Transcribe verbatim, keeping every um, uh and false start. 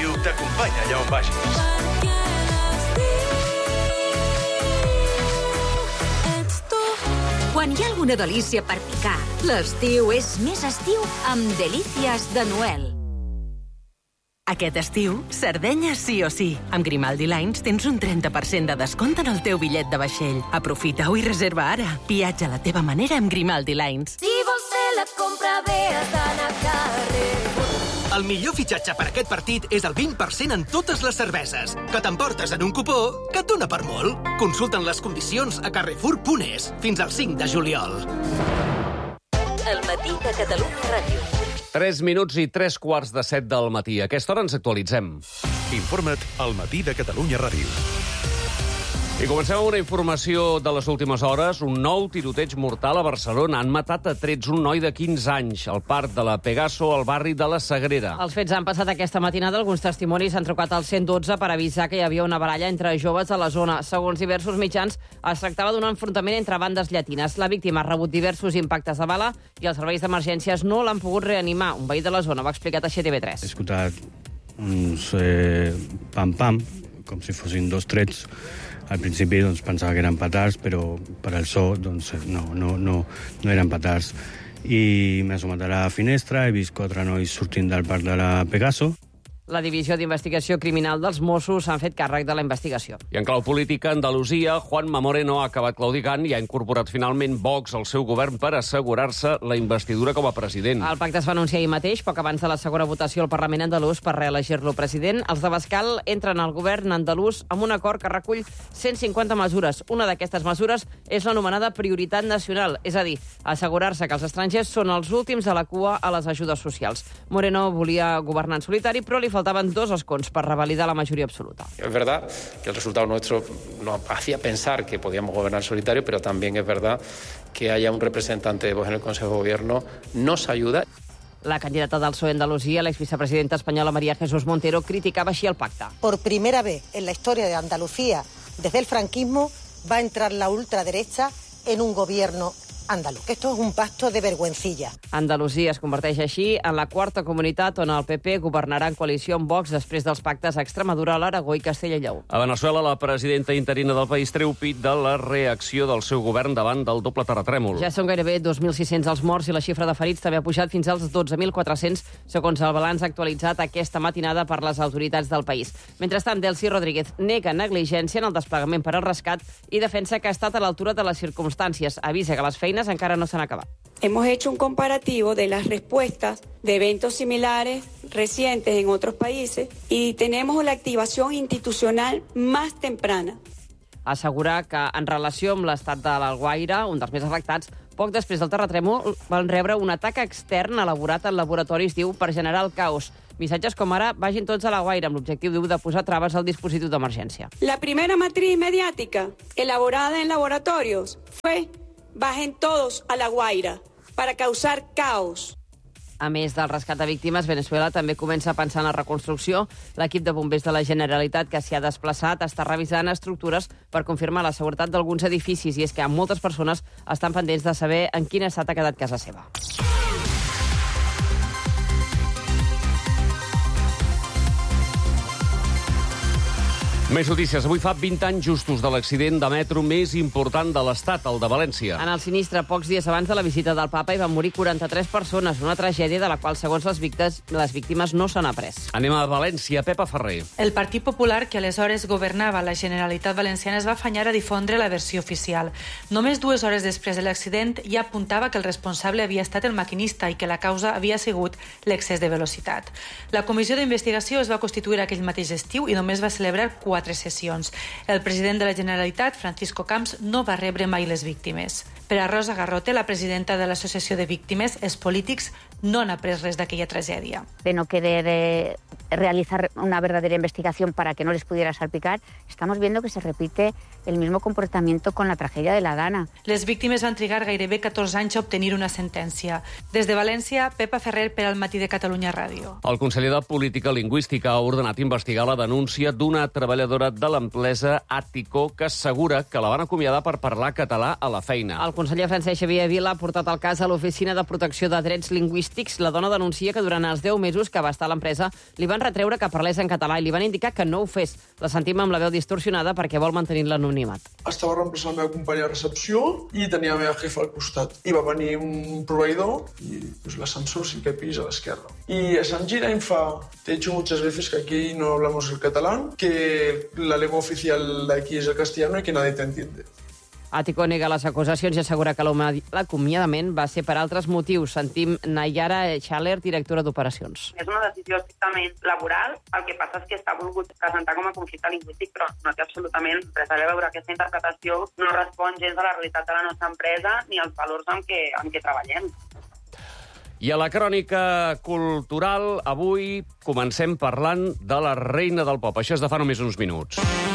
L'estiu t'acompanya allà on vagis. Quan hi ha alguna delícia per picar, l'estiu és més estiu amb Delícies de Noel. Aquest estiu, Sardenya sí o sí. Amb Grimaldi Lines tens un trenta per cent de descompte en el teu bitllet de vaixell. Aprofita-ho i reserva ara. Viatja a la teva manera amb Grimaldi Lines. Si vols fer la compra bé, has d'anar a carrer. El millor fitxatge per aquest partit és el vint per cent en totes les cerveses, que t'emportes en un cupó que et dona per molt. Consulta'n les condicions a carrefour punt es fins al cinc de juliol. El matí de Catalunya Ràdio. Tres minuts i tres quarts de set del matí. A aquesta hora ens actualitzem. Informa't al matí de Catalunya Ràdio. I comencem amb una informació de les últimes hores. Un nou tiroteig mortal a Barcelona. Han matat a trets un noi de quinze anys al parc de la Pegaso, al barri de la Sagrera. Els fets han passat aquesta matinada. Alguns testimonis han trucat al cent dotze per avisar que hi havia una baralla entre joves a la zona. Segons diversos mitjans, es tractava d'un enfrontament entre bandes llatines. La víctima ha rebut diversos impactes de bala i els serveis d'emergències no l'han pogut reanimar. Un veí de la zona ho ha explicat a T V tres. He escoltat uns eh, pam-pam, com si fossin dos trets. Al principi doncs, pensava que eren petards, però per al so doncs, no, no, no, no eren petards. I m'he assomat a la finestra, he vist quatre nois sortint del parc de la Pegaso. La Divisió d'Investigació Criminal dels Mossos s'han fet càrrec de la investigació. I en clau política, Andalusia, Juanma Moreno ha acabat claudicant i ha incorporat finalment Vox al seu govern per assegurar-se la investidura com a president. El pacte es va anunciar ahir mateix, poc abans de la segona votació al Parlament andalús per reelegir-lo president. Els de Bascal entren al govern andalús amb un acord que recull cent cinquanta mesures. Una d'aquestes mesures és l'anomenada prioritat nacional, és a dir, assegurar-se que els estrangers són els últims a la cua a les ajudes socials. Moreno volia governar en solitari, però li faltaban dos escons para revalidar la mayoría absoluta. Es verdad que el resultado nuestro nos hacía pensar que podíamos gobernar solitario, pero también es verdad que haya un representante de Vox en el Consejo de Gobierno nos ayuda. La candidata del P S O E Andalucía, la exvicepresidenta española María Jesús Montero, criticaba así el pacte. Por primera vez en la historia de Andalucía, desde el franquismo, va a entrar la ultraderecha en un gobierno andalús. Que esto es un pacto de vergüencilla. Andalusia es converteix així en la quarta comunitat on el P P governarà en coalició amb Vox després dels pactes a Extremadura, l'Aragó i Castella i Lleó. A Veneçuela, la presidenta interina del país treu pit de la reacció del seu govern davant del doble terratrèmol. Ja són gairebé dos mil sis-cents els morts i la xifra de ferits també ha pujat fins als dotze mil quatre-cents, segons el balanç actualitzat aquesta matinada per les autoritats del país. Mentrestant, Delcy Rodríguez nega negligència en el desplegament per al rescat i defensa que ha estat a l'altura de les circumstàncies. Avisa que les feines encara no s'han acabat. Hemos hecho un comparativo de las respuestas de eventos similares recientes en otros países y tenemos la activación institucional más temprana. Assegurar que en relació amb l'estat de l'Alguaire, un dels més afectats, poc després del terratrèmol van rebre un atac extern elaborat en laboratoris, diu, per generar el caos. Missatges com ara, vagin tots a l'Alguaire, amb l'objectiu, diu, de posar traves al dispositiu d'emergència. La primera matriz mediática elaborada en laboratorios fue bajen todos a la Guaira para causar caos. A més del rescat de víctimes, Veneçuela també comença a pensar en la reconstrucció. L'equip de bombers de la Generalitat que s'hi ha desplaçat està revisant estructures per confirmar la seguretat d'alguns edificis i és que moltes persones estan pendents de saber en quin estat ha quedat casa seva. Més notícies. Avui fa vint anys justos de l'accident de metro més important de l'Estat, el de València. En el sinistre, pocs dies abans de la visita del papa, hi van morir quaranta-tres persones, una tragèdia de la qual, segons les víctimes, les víctimes no s'han après. Anem a València. Pepa Ferrer. El Partit Popular, que aleshores governava la Generalitat Valenciana, es va afanyar a difondre la versió oficial. Només dues hores després de l'accident ja apuntava que el responsable havia estat el maquinista i que la causa havia sigut l'excés de velocitat. La comissió d'investigació es va constituir aquell mateix estiu i només va celebrar quatre quatre sessions. El president de la Generalitat, Francisco Camps, no va rebre mai les víctimes. Per a Rosa Garrote, la presidenta de l'Associació de Víctimes, els polítics no han après res d'aquella tragèdia. De no querer eh, realizar una verdadera investigación para que no les pudiera salpicar, estamos viendo que se repite el mismo comportamiento con la tragedia de la Dana. Les víctimes van trigar gairebé catorze anys a obtenir una sentència. Des de València, Pepa Ferrer per al Matí de Catalunya Ràdio. El conseller de Política Lingüística ha ordenat investigar la denúncia d'una treballadora de l'empresa Àtico que assegura que la van acomiadar per parlar català a la feina. El conseller Francesc Xavier Vila ha portat el cas a l'Oficina de Protecció de Drets Lingüístics lingüístics, la dona denuncia que durant els deu mesos que va estar a l'empresa li van retreure que parlés en català i li van indicar que no ho fes. La sentim amb la veu distorsionada perquè vol mantenir l'anonimat. Estava reemplaçant la meva companya de recepció i tenia la meva jefa al costat. I va venir un proveïdor i pues, l'ascensor cinquè pis a l'esquerra. I se'n gira i em fa: te he dicho muchas veces que aquí no hablamos el catalán, que la lengua oficial de aquí es el castellano y que nadie te entiende. Àtico nega les acusacions i assegura que l'acomiadament va ser per altres motius. Sentim Nayara Schaller, directora d'operacions. És una decisió estrictament laboral. El que passa és que està volgut presentar com a conflicte lingüístic, però no té absolutament res a veure. Aquesta interpretació no respon gens a la realitat de la nostra empresa ni als valors amb què, amb què treballem. I a la crònica cultural, avui comencem parlant de la reina del pop. Això és de fa només uns minuts.